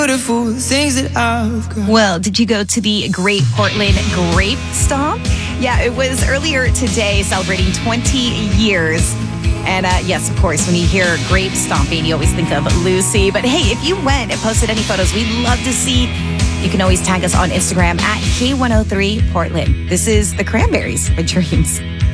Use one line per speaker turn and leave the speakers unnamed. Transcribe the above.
Beautiful things that I've got.
Well, did you go to the Great Portland Grape Stomp? Yeah, it was earlier today, celebrating 20 years. And yes, of course, when you hear grape stomping, you always think of Lucy. But hey, if you went and posted any photos, we'd love to see. You can always tag us on Instagram at K103 Portland. This is the Cranberries with Dreams.